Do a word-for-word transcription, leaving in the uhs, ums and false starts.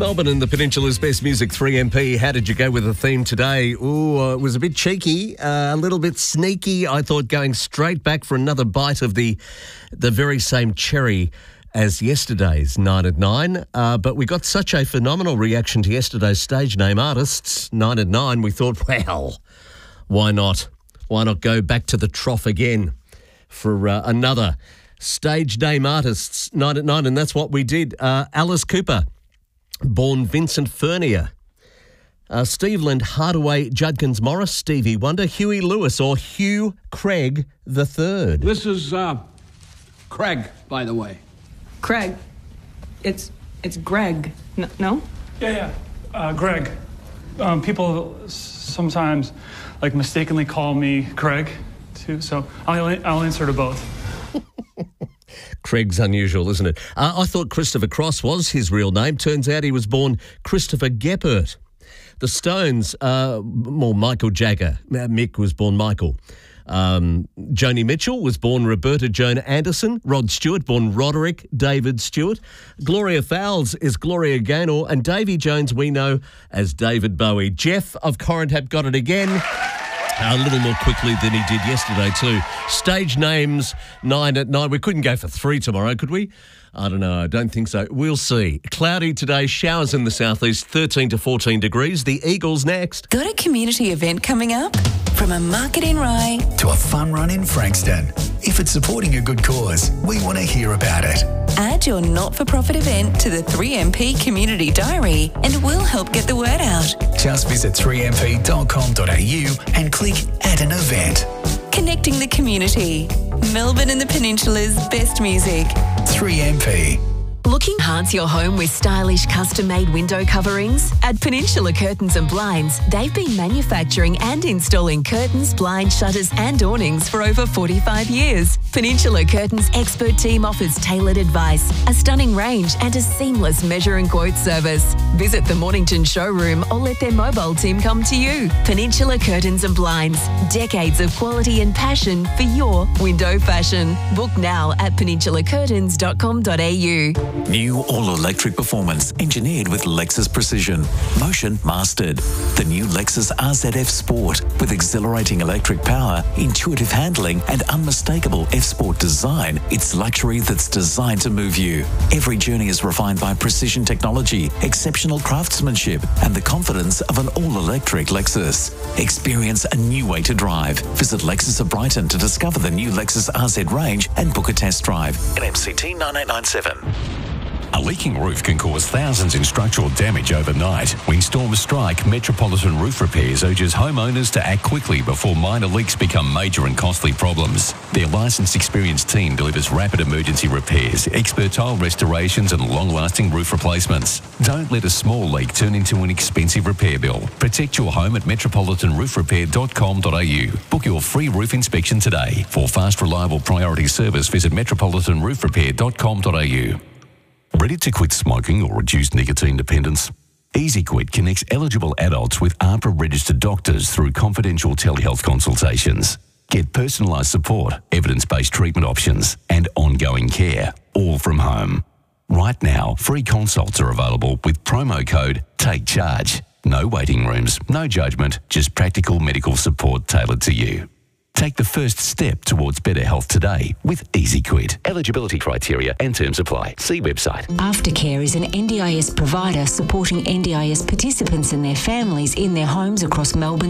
Melbourne and the Peninsula's best music, three M P. How did you go with the theme today? Ooh, uh, it was a bit cheeky, uh, a little bit sneaky. I thought going straight back for another bite of the the very same cherry as yesterday's nine at nine. Uh, but we got such a phenomenal reaction to yesterday's stage name artists, nine at nine, we thought, well, why not? Why not go back to the trough again for uh, another stage name artists, nine at nine, and that's what we did. Uh, Alice Cooper, born Vincent Furnier. Uh, Steveland Hardaway Judkins Morris, Stevie Wonder, Huey Lewis or Hugh Craig the Third. This is uh, Craig, by the way. Craig. It's it's Greg. N- no? Yeah, yeah. Uh, Greg. Um, people sometimes like mistakenly call me Craig too, so I'll I'll answer to both. Craig's unusual, isn't it? Uh, I thought Christopher Cross was his real name. Turns out he was born Christopher Geppert. The Stones, uh, well, Michael Jagger. Mick was born Michael. Um, Joni Mitchell was born Roberta Joan Anderson. Rod Stewart, born Roderick David Stewart. Gloria Fowles is Gloria Gaynor. And Davy Jones we know as David Bowie. Jeff of Corintap got it again. A little more quickly than he did yesterday too. Stage names, nine at nine. We couldn't go for three tomorrow, could we? I don't know. I don't think so. We'll see. Cloudy today, showers in the southeast, thirteen to fourteen degrees. The Eagles next. Got a community event coming up? From a market in Rye to a fun run in Frankston. If it's supporting a good cause, we want to hear about it. Add your not-for-profit event to the three M P Community Diary and we'll help get the word out. Just visit three m p dot com dot a u and click Add an Event. Connecting the community. Melbourne and the Peninsula's best music. three M P. Looking to enhance your home with stylish custom-made window coverings? At Peninsula Curtains and Blinds, they've been manufacturing and installing curtains, blinds, shutters and awnings for over forty-five years. Peninsula Curtains' expert team offers tailored advice, a stunning range and a seamless measure and quote service. Visit the Mornington showroom or let their mobile team come to you. Peninsula Curtains and Blinds, decades of quality and passion for your window fashion. Book now at peninsula curtains dot com dot a u. New all-electric performance engineered with Lexus precision. Motion mastered. The new Lexus R Z F Sport with exhilarating electric power, intuitive handling and unmistakable F-Sport design. It's luxury that's designed to move you. Every journey is refined by precision technology, exceptional craftsmanship and the confidence of an all-electric Lexus. Experience a new way to drive. Visit Lexus of Brighton to discover the new Lexus R Z range and book a test drive. N M C T nine eight nine seven. A leaking roof can cause thousands in structural damage overnight. When storms strike, Metropolitan Roof Repairs urges homeowners to act quickly before minor leaks become major and costly problems. Their licensed, experienced team delivers rapid emergency repairs, expert tile restorations and long-lasting roof replacements. Don't let a small leak turn into an expensive repair bill. Protect your home at metropolitan roof repair dot com dot a u. Book your free roof inspection today. For fast, reliable priority service, visit metropolitan roof repair dot com dot a u. Ready to quit smoking or reduce nicotine dependence? EasyQuit connects eligible adults with A H P R-registered doctors through confidential telehealth consultations. Get personalised support, evidence-based treatment options and ongoing care, all from home. Right now, free consults are available with promo code TAKECHARGE. No waiting rooms, no judgment, just practical medical support tailored to you. Take the first step towards better health today with EasyQuit. Eligibility criteria and terms apply. See website. Aftercare is an N D I S provider supporting N D I S participants and their families in their homes across Melbourne.